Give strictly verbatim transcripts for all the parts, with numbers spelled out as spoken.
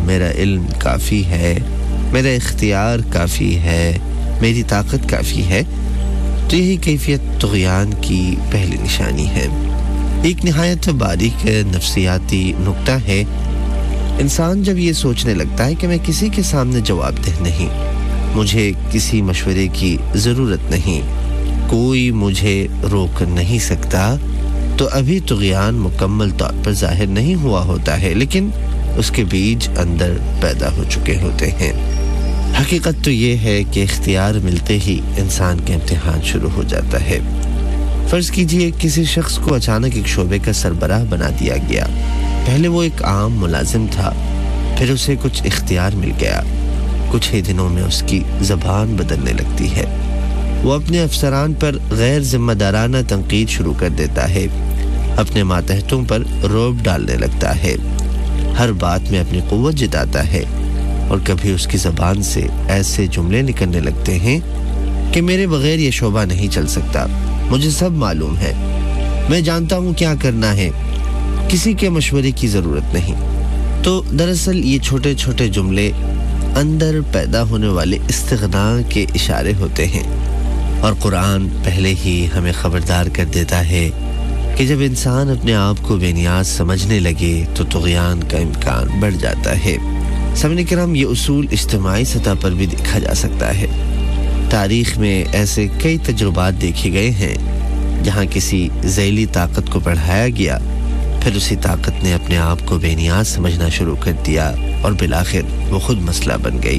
میرا علم کافی ہے، میرا اختیار کافی ہے، میری طاقت کافی ہے، تو یہی کیفیت طغیان کی پہلی نشانی ہے۔ ایک نہایت باریک نفسیاتی نکتہ ہے، انسان جب یہ سوچنے لگتا ہے کہ میں کسی کے سامنے جواب دہ نہیں، مجھے کسی مشورے کی ضرورت نہیں، کوئی مجھے روک نہیں سکتا، تو ابھی طغیان مکمل طور پر ظاہر نہیں ہوا ہوتا ہے، لیکن اس کے بیج اندر پیدا ہو چکے ہوتے ہیں۔ حقیقت تو یہ ہے کہ اختیار ملتے ہی انسان کا امتحان شروع ہو جاتا ہے۔ فرض کیجئے کسی شخص کو اچانک ایک شعبے کا سربراہ بنا دیا گیا۔ پہلے وہ ایک عام ملازم تھا، پھر اسے کچھ اختیار مل گیا۔ کچھ ہی دنوں میں اس کی زبان بدلنے لگتی ہے، وہ اپنے افسران پر غیر ذمہ دارانہ تنقید شروع کر دیتا ہے، اپنے ماتحتوں پر رعب ڈالنے لگتا ہے، ہر بات میں اپنی قوت جتاتا ہے، اور کبھی اس کی زبان سے ایسے جملے نکلنے لگتے ہیں کہ میرے بغیر یہ شعبہ نہیں چل سکتا، مجھے سب معلوم ہے، میں جانتا ہوں کیا کرنا ہے، کسی کے مشورے کی ضرورت نہیں۔ تو دراصل یہ چھوٹے چھوٹے جملے اندر پیدا ہونے والے استغنا کے اشارے ہوتے ہیں، اور قرآن پہلے ہی ہمیں خبردار کر دیتا ہے کہ جب انسان اپنے آپ کو بے نیاز سمجھنے لگے تو طغیان کا امکان بڑھ جاتا ہے۔ سامعین کرام، یہ اصول اجتماعی سطح پر بھی دیکھا جا سکتا ہے۔ تاریخ میں ایسے کئی تجربات دیکھے گئے ہیں جہاں کسی ذیلی طاقت کو بڑھایا گیا، پھر اسی طاقت نے اپنے آپ کو بے نیاز سمجھنا شروع کر دیا اور بالآخر وہ خود مسئلہ بن گئی۔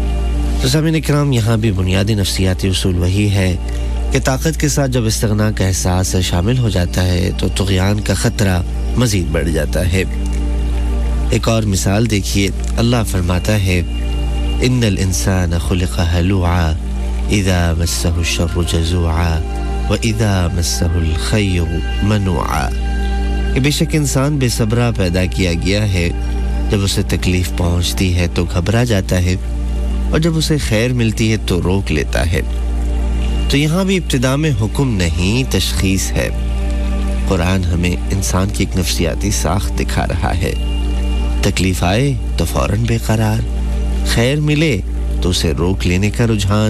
تو سامعین کرام، یہاں بھی بنیادی نفسیاتی اصول وہی ہے کہ طاقت کے ساتھ جب استغنا کا احساس شامل ہو جاتا ہے تو طغیان کا خطرہ مزید بڑھ جاتا ہے۔ ایک اور مثال دیکھیے، اللہ فرماتا ہے ان الانسان خلق ہلوعا اذا مسه الشر جزوعا واذا مسه الخیر منوعا، کہ بے شک انسان بے صبرا پیدا کیا گیا ہے، جب اسے تکلیف پہنچتی ہے تو گھبرا جاتا ہے، اور جب اسے خیر ملتی ہے تو روک لیتا ہے۔ تو یہاں بھی ابتدا میں حکم نہیں، تشخیص ہے۔ قرآن ہمیں انسان کی ایک نفسیاتی ساخت دکھا رہا ہے، تکلیف آئے تو فوراً بے قرار، خیر ملے تو اسے روک لینے کا رجحان،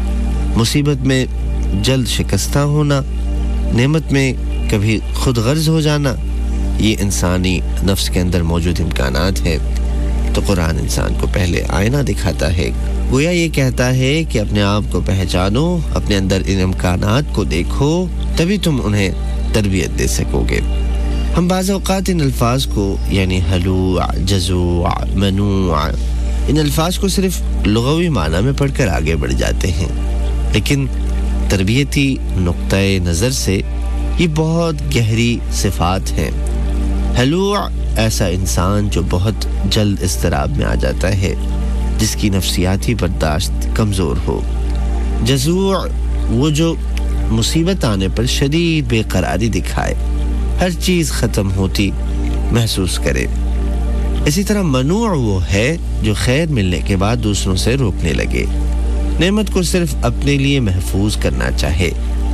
مصیبت میں جلد شکستہ ہونا، نعمت میں کبھی خود غرض ہو جانا، یہ انسانی نفس کے اندر موجود امکانات ہیں۔ تو قرآن انسان کو پہلے آئینہ دکھاتا ہے، گویا یہ کہتا ہے کہ اپنے آپ کو پہچانو، اپنے اندر ان امکانات کو دیکھو، تبھی تم انہیں تربیت دے سکو گے۔ ہم بعض اوقات ان الفاظ کو یعنی ہلوع، جزوع، منوع، ان الفاظ کو صرف لغوی معنی میں پڑھ کر آگے بڑھ جاتے ہیں، لیکن تربیتی نقطۂ نظر سے یہ بہت گہری صفات ہیں۔ ہلوع ایسا انسان جو بہت جلد اضطراب میں آ جاتا ہے، جس کی نفسیاتی برداشت کمزور ہو۔ جزوع وہ جو مصیبت آنے پر شدید بے قراری دکھائے، ہر چیز ختم ہوتی محسوس کرے۔ اسی طرح منوع وہ ہے جو خیر ملنے کے بعد دوسروں سے روکنے لگے، نعمت کو صرف اپنے لیے محفوظ کرنا چاہے۔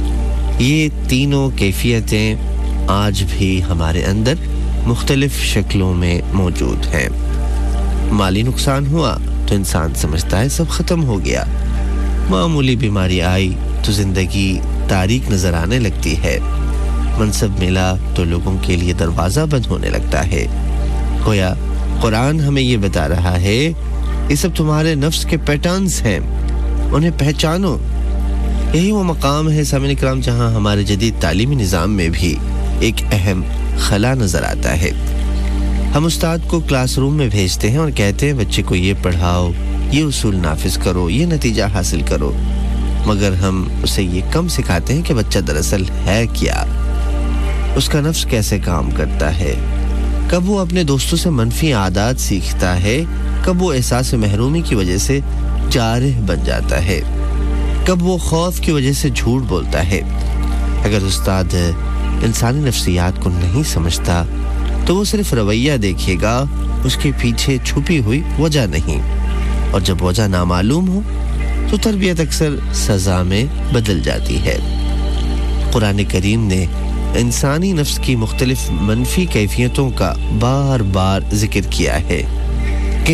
یہ تینوں کیفیتیں آج بھی ہمارے اندر مختلف شکلوں میں موجود ہیں۔ مالی نقصان ہوا تو انسان سمجھتا ہے سب ختم ہو گیا، معمولی بیماری آئی تو زندگی تاریک نظر آنے لگتی ہے، منصب ملا تو لوگوں کے لیے دروازہ بند ہونے لگتا ہے۔ گویا قرآن ہمیں یہ بتا رہا ہے یہ سب تمہارے نفس کے پیٹرنز ہیں، انہیں پہچانو۔ یہی وہ مقام ہے سامعین کرام جہاں ہمارے جدید تعلیمی نظام میں بھی ایک اہم خلا نظر آتا ہے۔ ہم استاد کو کلاس روم میں بھیجتے ہیں اور کہتے ہیں بچے کو یہ پڑھاؤ، یہ اصول نافذ کرو، یہ نتیجہ حاصل کرو، مگر ہم اسے یہ کم سکھاتے ہیں کہ بچہ دراصل ہے کیا، اس کا نفس کیسے کام کرتا ہے، کب وہ اپنے دوستوں سے منفی عادات سیکھتا ہے، کب وہ احساس محرومی کی وجہ سے جارح بن جاتا ہے، کب وہ خوف کی وجہ سے جھوٹ بولتا ہے۔ اگر استاد انسانی نفسیات کو نہیں سمجھتا تو وہ صرف رویہ دیکھے گا، اس کے پیچھے چھپی ہوئی وجہ نہیں، اور جب وجہ نامعلوم ہو تو تربیت اکثر سزا میں بدل جاتی ہے۔ قرآن کریم نے انسانی نفس کی مختلف منفی کیفیتوں کا بار بار ذکر کیا ہے۔